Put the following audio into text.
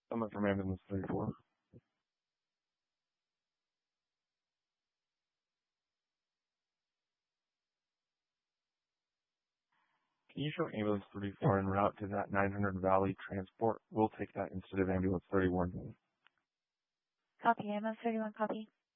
Someone from ambulance 34. Can you show ambulance 34 en route to that 900 Valley transport? We'll take that instead of ambulance 31. Copy, ambulance 31, copy.